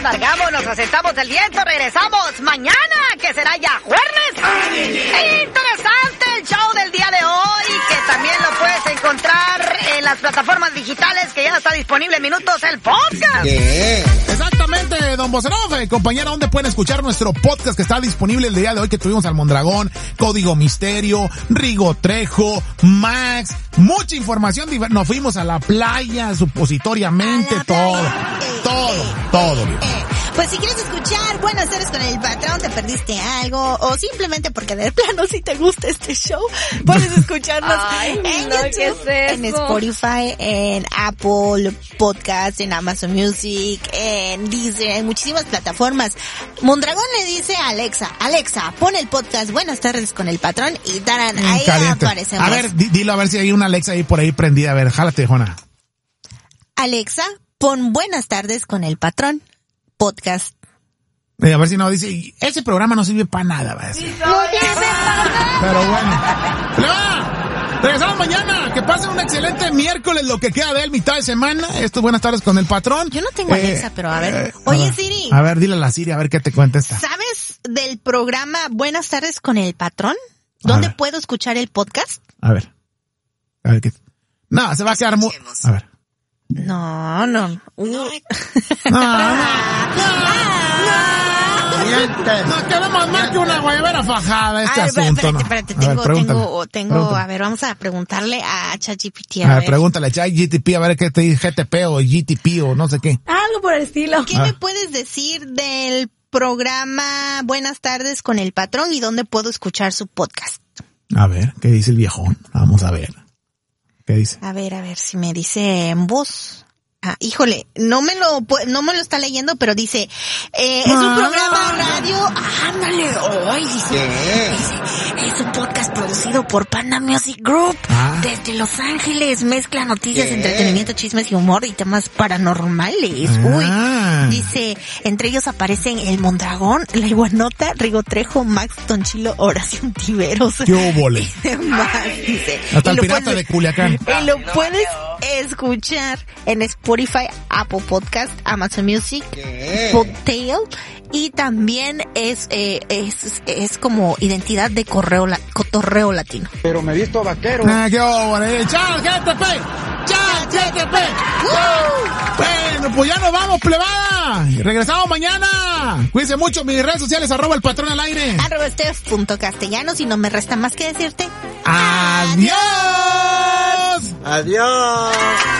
largamos, nos asentamos del viento, regresamos mañana, que será ya jueves. Interesante el show del día de hoy, que también lo puedes encontrar en las plataformas digitales, que ya está disponible en minutos el podcast. ¿Qué? Exactamente, don Bozarov, compañera, ¿dónde pueden escuchar nuestro podcast que está disponible el día de hoy, que tuvimos al Mondragón, Código Misterio, Rigo Trejo, Max, mucha información, nos fuimos a la playa, supositoriamente, todo. Pues si quieres escuchar Buenas tardes con el patrón, te perdiste algo, o simplemente porque de plano si te gusta este show, puedes escucharnos en YouTube, en Spotify, en Apple Podcast, en Amazon Music, en Deezer, en muchísimas plataformas. Mondragón le dice a Alexa, pon el podcast Buenas tardes con el patrón, y tarán, ahí caliente. aparecemos. A ver, dilo a ver si hay una Alexa ahí por ahí prendida, a ver, jálate, Jona. Alexa, pon Buenas tardes con el patrón podcast. A ver si no dice, ese programa no sirve para nada, va a decir. No sirve para nada. Pero bueno. Regresamos mañana. Que pasen un excelente miércoles, lo que queda de él, mitad de semana. Esto es Buenas tardes con el patrón. Yo no tengo Alexa, pero a ver. Oye, Siri. A ver, dile a la Siri, a ver qué te cuenta esta. ¿Sabes del programa Buenas tardes con el patrón? ¿Dónde puedo escuchar el podcast? A ver qué. No, se va a quedar muy... A ver. No. No queremos más que una guayabera fajada asunto. Espérate, tengo, a ver, vamos a preguntarle a ChatGPT. A ver, pregúntale a ChatGPT a ver qué te dice, GTP o GTP o no sé qué. Algo por el estilo. ¿Qué me puedes decir del programa Buenas tardes con el patrón y dónde puedo escuchar su podcast? A ver, ¿qué dice el viejón? Vamos a ver. ¿Qué dice? A ver si me dice en voz. Híjole, no me lo está leyendo, pero dice, es un programa radio, ándale, dice, es un podcast producido por Panda Music Group, desde Los Ángeles, mezcla noticias, entretenimiento, chismes y humor y temas paranormales, dice, entre ellos aparecen el Mondragón, la Iguanota, Rigo Trejo, Max Tonchilo, Horacio Tiveros. ¡Qué óvole! Dice, hasta el pirata de Culiacán. Y lo puedes escuchar en Spotify, Apple Podcast, Amazon Music, Podtail, y también es como identidad de cotorreo latino. Pero me he visto vaquero. ¡Qué óvole! ¡Chao, GTP! ¡Chao, GTP! Bueno, pues ya nos vamos, plebada. Regresamos mañana. Cuídense mucho, mis redes sociales, @el patrón al aire. @Steph.castellanos, y no me resta más que decirte. ¡Adiós! ¡Adiós!